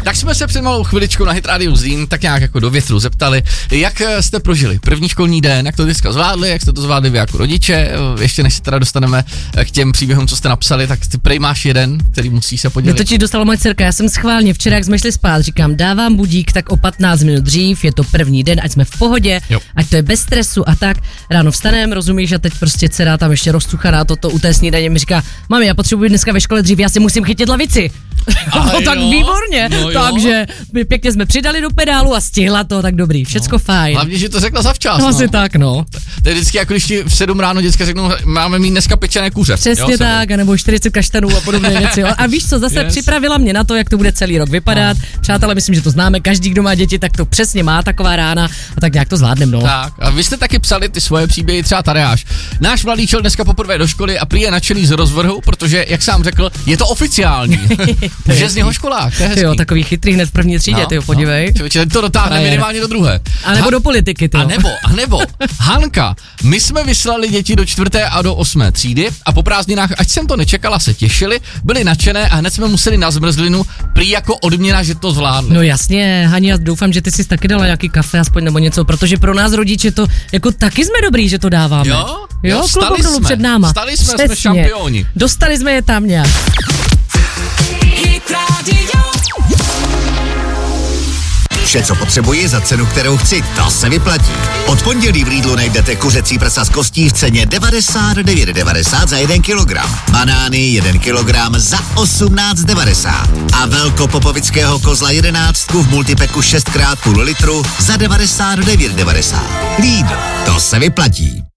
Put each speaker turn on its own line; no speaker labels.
Tak jsme se před malou chviličkou na Hit Radio Zlín tak nějak jako do větru zeptali, jak jste prožili první školní den, jak to dneska zvládli, jak jste to zvládli vy jako rodiče. Ještě než se teda dostaneme k těm příběhům, co jste napsali, tak ty prej máš jeden, který musí se podělit.
To ti dostala moje dcerka, já jsem schválně včera, jak jsme šli spát, říkám, dávám budík tak o 15 minut dřív, je to první den, ať jsme v pohodě, ať to je bez stresu a tak. Ráno vstanem, rozumíš, a teď prostě dcera tam ještě rozcuchaná toto u té snídaně mi říká, mami, já potřebuji dneska ve škole dřív, já si musím chytit lavici. No tak výborně, takže pěkně jsme přidali do pedálu a stihla to, tak dobrý, všecko fajn.
Hlavně, že to řekla zavčas.
No asi tak, no.
To je vždycky jako když ti v 7 ráno děcka řeknou, máme mít dneska pečené kuře.
Přesně tak, anebo 40 kaštanů a podobné věci. Jo. A víš co, zase připravila mě na to, jak to bude celý rok vypadat. Přátelé, myslím, že to známe, každý, kdo má děti, tak to přesně má taková rána a tak nějak to zvládneme, no.
Tak, a vy jste taky psali ty svoje příběhy, třeba Tadeáš. Náš mladý šel dneska poprvé do školy a prý je nadšený z rozvrhu, protože, jak sám řekl, je to oficiální. že z něho školák, to je hezký.
Jo, takový chytrý hned v první třídě, tyjo, podívej.
Člověče, to dotáhne minimálně do druhé.
A nebo do politiky, tyjo.
A nebo, Hanka, my jsme vyslali děti do 4. a do 8. třídy a po prázdninách, ať jsem to nečekala, se těšili, byli nadšené a hned jsme museli na zmrzlinu, prý jako odměna, že to zvládli.
No jasně, Hani, já doufám, že ty jsi taky dala nějaký kafe aspoň nebo něco, protože pro nás rodiče to, jako taky jsme dobrý, že to dáváme. Jo, klubok dolů před náma.
Stali jsme šampioni.
Dostali jsme je tam nějak.
Vše, co potřebuji za cenu, kterou chci, to se vyplatí. Od pondělí v Lidlu najdete kuřecí prsa z kostí v ceně 99,90 za 1 kilogram. Banány 1 kilogram za 18,90. A velkopopovického kozla 11 v multipeku 6x půl litru za 99,90. Lidl, to se vyplatí.